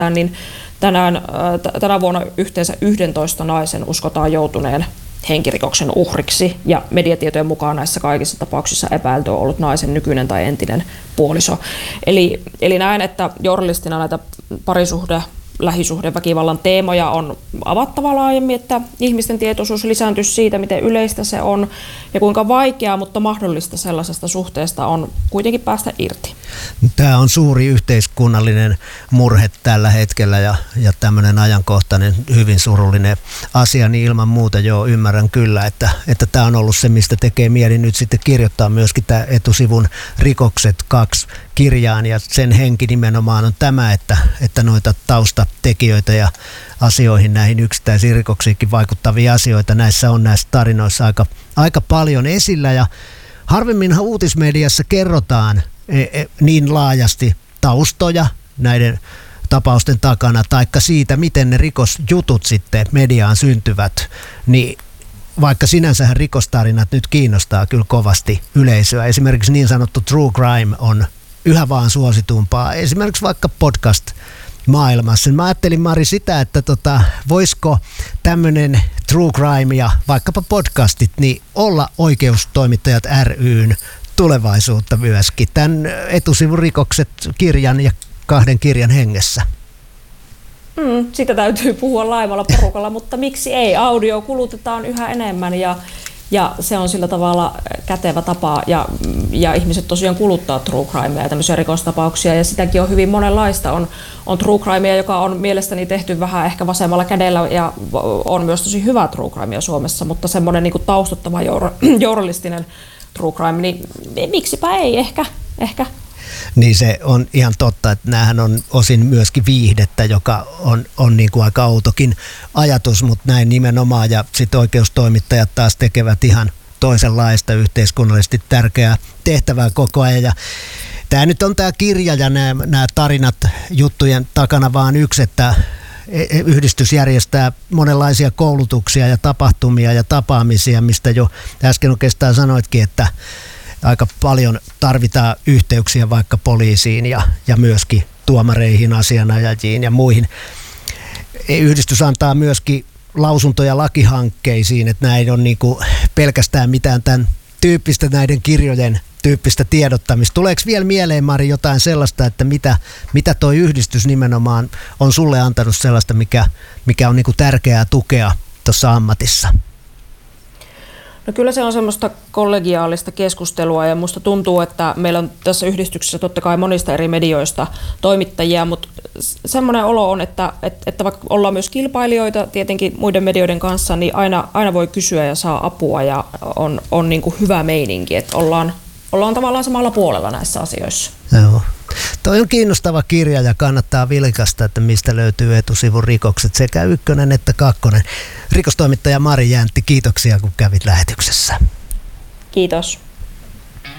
niin tänä vuonna yhteensä 11 naisen uskotaan joutuneen henkirikoksen uhriksi, ja mediatietojen mukaan näissä kaikissa tapauksissa epäilty on ollut naisen nykyinen tai entinen puoliso. Eli näen, että journalistina näitä lähisuhdeväkivallan teemoja on avattava laajemmin, että ihmisten tietoisuus lisääntyisi siitä, miten yleistä se on ja kuinka vaikeaa, mutta mahdollista sellaisesta suhteesta on kuitenkin päästä irti. Tämä on suuri yhteiskunnallinen murhe tällä hetkellä ja tämmöinen ajankohtainen, hyvin surullinen asia, niin ilman muuta jo ymmärrän kyllä, että tämä on ollut se, mistä tekee mieli nyt sitten kirjoittaa myöskin tämä etusivun Rikokset 2 kirjaan, ja sen henki nimenomaan on tämä, että noita taustatekijöitä ja asioihin, näihin yksittäisiin rikoksiinkin vaikuttavia asioita näissä tarinoissa aika paljon esillä, ja harvemminhan uutismediassa kerrotaan niin laajasti taustoja näiden tapausten takana, taikka siitä, miten ne rikosjutut sitten mediaan syntyvät, niin vaikka sinänsähän rikostarinat nyt kiinnostaa kyllä kovasti yleisöä. Esimerkiksi niin sanottu true crime on yhä vaan suositumpaa, esimerkiksi vaikka podcast-maailmassa. Mä ajattelin, Mari, sitä, että voisiko tämmöinen true crime ja vaikkapa podcastit niin olla Oikeustoimittajat ry:n tulevaisuutta myöskin tämän etusivun Rikokset kirjan ja 2 kirjan hengessä. Sitä täytyy puhua laajemmalla porukalla, mutta miksi ei? Audio kulutetaan yhä enemmän ja se on sillä tavalla kätevä tapa ja ihmiset tosiaan kuluttaa true crimea ja tämmöisiä rikostapauksia, ja sitäkin on hyvin monenlaista. On true crimea, joka on mielestäni tehty vähän ehkä vasemmalla kädellä, ja on myös tosi hyvä true crimea Suomessa, mutta semmoinen niin kuin taustattava journalistinen true crime, niin miksipä ei ehkä. Niin se on ihan totta, että näähän on osin myöskin viihdettä, joka on niin kuin aika outokin ajatus, mutta näin nimenomaan, ja sitten oikeustoimittajat taas tekevät ihan toisenlaista yhteiskunnallisesti tärkeää tehtävää koko ajan. Ja tämä nyt on tämä kirja ja nämä tarinat juttujen takana vaan yksi, että yhdistys järjestää monenlaisia koulutuksia ja tapahtumia ja tapaamisia, mistä jo äsken oikeastaan sanoitkin, että aika paljon tarvitaan yhteyksiä vaikka poliisiin ja myöskin tuomareihin, asianajajiin ja muihin. Yhdistys antaa myöskin lausuntoja lakihankkeisiin, että näin on niinku pelkästään mitään tämän tyyppistä näiden kirjojen tyyppistä tiedottamista. Tuleeko vielä mieleen, Mari, jotain sellaista, että mitä toi yhdistys nimenomaan on sulle antanut sellaista, mikä on niinku tärkeää tukea tuossa ammatissa? No kyllä se on semmoista kollegiaalista keskustelua, ja musta tuntuu, että meillä on tässä yhdistyksessä totta kai monista eri medioista toimittajia, mutta semmoinen olo on, että vaikka ollaan myös kilpailijoita tietenkin muiden medioiden kanssa, niin aina voi kysyä ja saa apua, ja on niin kuin hyvä meininki, että ollaan tavallaan samalla puolella näissä asioissa. Joo. Toi on kiinnostava kirja ja kannattaa vilkaista, että mistä löytyy etusivun Rikokset sekä 1 että 2. Rikostoimittaja Mari Jäntti, kiitoksia kun kävit lähetyksessä. Kiitos.